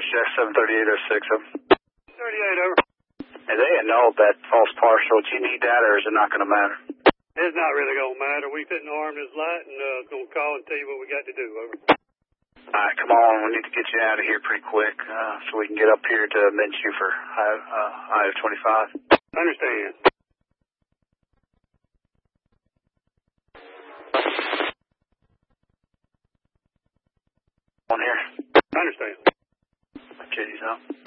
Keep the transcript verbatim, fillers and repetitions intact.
check, seven thirty-eight oh six. thirty-eight, over. And they annulled that false partial. Do you need that, or is it not going to matter? It's not really going to matter. We couldn't arm this light, and uh, going to call and tell you what we got to do, over. All right, come on. We need to get you out of here pretty quick uh, so we can get up here to Minshew for I O twenty-five. Understand. On here. Understand. Okay, he's up.